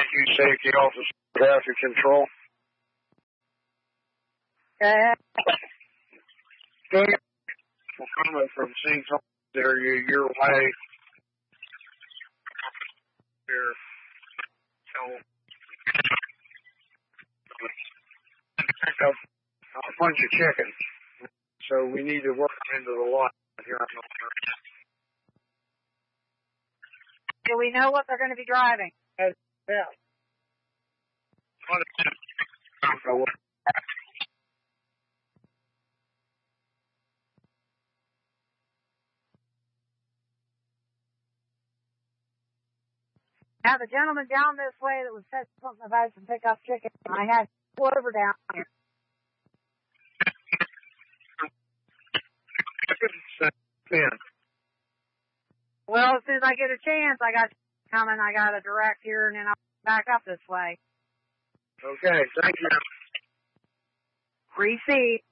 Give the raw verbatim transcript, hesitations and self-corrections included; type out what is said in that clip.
Rescue Safety Officer, Traffic Control. Okay. We're coming from Saint Thomas area your way. Here. So, pick up a bunch of chickens. So we need to work them into the lot here on the line. Do we know what they're going to be driving? Uh, yeah. Now, the gentleman down this way that was said something about some pick up chicken, I had to go over down here. Well, as soon as I get a chance, I got coming, I got a direct here, and then I'll back up this way. Okay, thank you. Receive.